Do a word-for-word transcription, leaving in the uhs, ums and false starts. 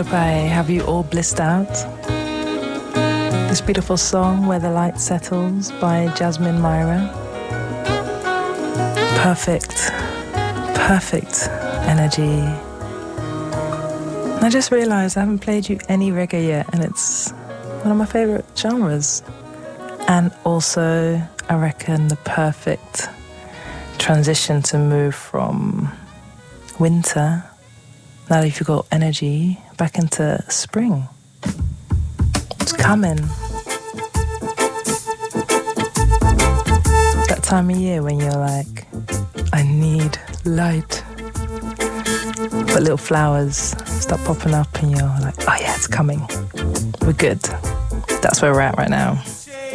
Hope I have you all blissed out. This beautiful song, Where the Light Settles, by Jasmine Myra. Perfect, perfect energy. And I just realised I haven't played you any reggae yet, and it's one of my favourite genres. And also, I reckon the perfect transition to move from winter, now that you've got energy, back into spring. It's coming. That time of year when you're like, I need light. But little flowers start popping up and you're like, oh yeah, it's coming. We're good. That's where we're at right now.